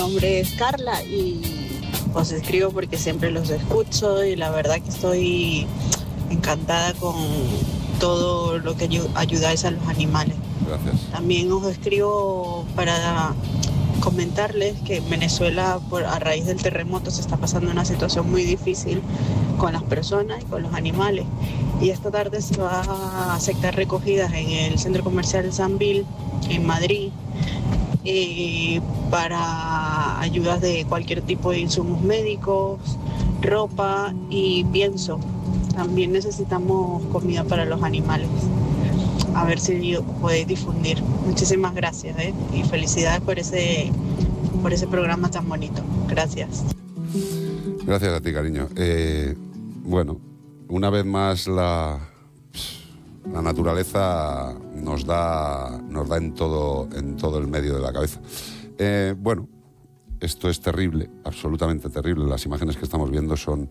nombre es Carla y os escribo porque siempre los escucho y la verdad que estoy encantada con todo lo que ayudáis a los animales. Gracias. También os escribo para comentarles que en Venezuela, a raíz del terremoto, se está pasando una situación muy difícil con las personas y con los animales. Y esta tarde se va a aceptar recogidas en el centro comercial Sambil, en Madrid, para ayudas de cualquier tipo de insumos médicos, ropa y pienso. También necesitamos comida para los animales. A ver si podéis difundir. Muchísimas gracias, y felicidades por ese programa tan bonito. Gracias. Gracias a ti, cariño. Bueno, una vez más la naturaleza nos da en todo el medio de la cabeza. Bueno, esto es terrible, absolutamente terrible. Las imágenes que estamos viendo son,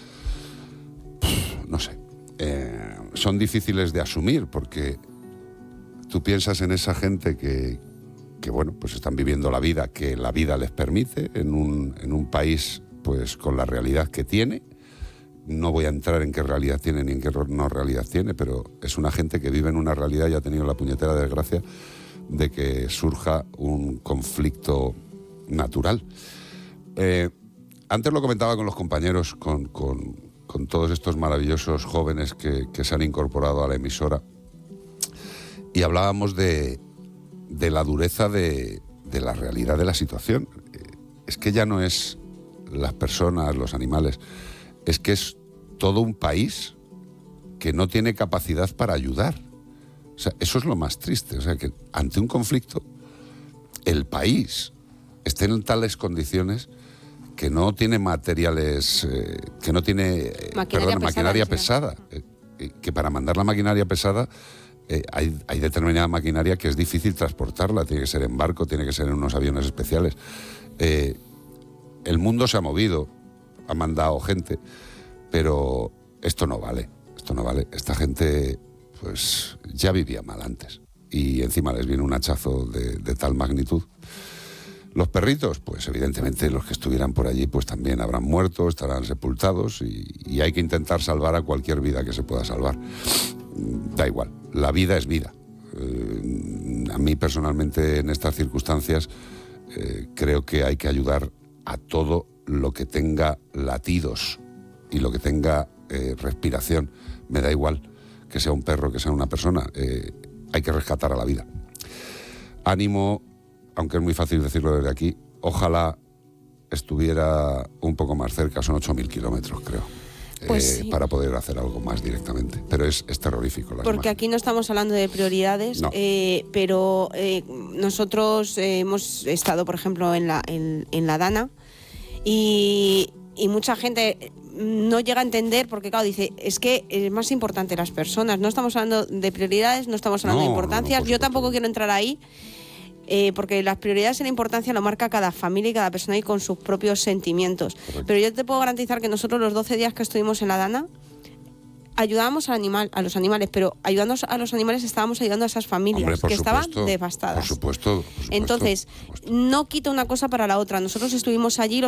no sé, son difíciles de asumir porque tú piensas en esa gente que bueno, pues están viviendo la vida que la vida les permite en un país pues con la realidad que tiene. No voy a entrar en qué realidad tiene ni en qué no realidad tiene, pero es una gente que vive en una realidad y ha tenido la puñetera desgracia de que surja un conflicto natural. Antes lo comentaba con los compañeros, con todos estos maravillosos jóvenes que se han incorporado a la emisora, y hablábamos de la dureza de la realidad de la situación. Es que ya no es las personas, los animales, es que es todo un país que no tiene capacidad para ayudar. O sea, eso es lo más triste. O sea, que ante un conflicto, el país esté en tales condiciones que no tiene materiales, que no tiene maquinaria pesada. Que para mandar la maquinaria pesada hay determinada maquinaria que es difícil transportarla, tiene que ser en barco, tiene que ser en unos aviones especiales. El mundo se ha movido, ha mandado gente, pero esto no vale. Esta gente pues ya vivía mal antes y encima les viene un hachazo de tal magnitud. Los perritos, pues evidentemente los que estuvieran por allí pues también habrán muerto, estarán sepultados y hay que intentar salvar a cualquier vida que se pueda salvar. Da igual, la vida es vida. A mí personalmente en estas circunstancias creo que hay que ayudar a todo lo que tenga latidos y lo que tenga respiración. Me da igual que sea un perro, que sea una persona, hay que rescatar a la vida. Ánimo, aunque es muy fácil decirlo desde aquí, ojalá estuviera un poco más cerca, son 8.000 kilómetros creo. Pues sí, para poder hacer algo más directamente. Pero es terrorífico. Porque aquí no estamos hablando de prioridades, no. Pero nosotros hemos estado, por ejemplo, en la Dana y mucha gente no llega a entender porque, claro, dice, es que es más importante las personas. No estamos hablando de prioridades, no estamos hablando de importancias. Yo tampoco quiero entrar ahí. Porque las prioridades y la importancia lo marca cada familia y cada persona y con sus propios sentimientos. Correcto. Pero yo te puedo garantizar que nosotros los 12 días que estuvimos en la Dana ayudábamos a los animales, pero ayudando a los animales estábamos ayudando a esas familias que estaban devastadas. Por supuesto. Entonces, no quita una cosa para la otra. Nosotros estuvimos allí,